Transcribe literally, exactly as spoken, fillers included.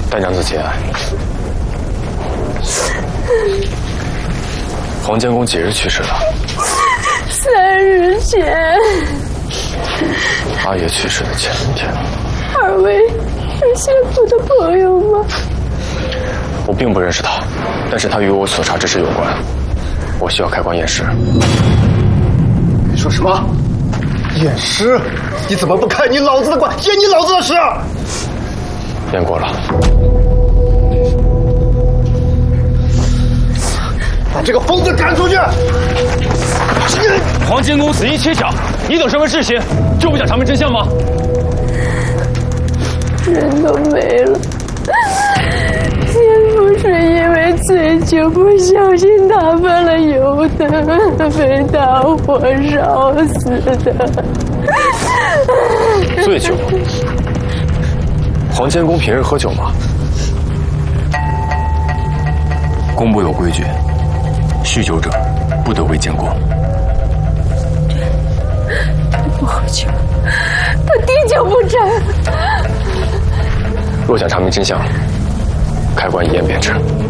带娘子节哀。黄监公几日去世的？ 三日前。 阿爷去世的前一天。 二位是先父的朋友吗？ 我并不认识他，但是他与我所查之事有关。我需要开棺验尸。 你说什么？验尸？你怎么不开你老子的棺，验你老子的尸？ 验过了。 把这个疯子赶出去！ 黄监公死因蹊跷，你等什么事情？就不想查明真相吗？ 人都没了，先父是因为醉酒不小心打翻了油灯，被大火烧死的。 醉酒？黄监公平日喝酒吗？工部有规矩，酗酒者不得为监公。 他不喝酒，他滴酒不沾。 若想查明真相，开棺一验便知。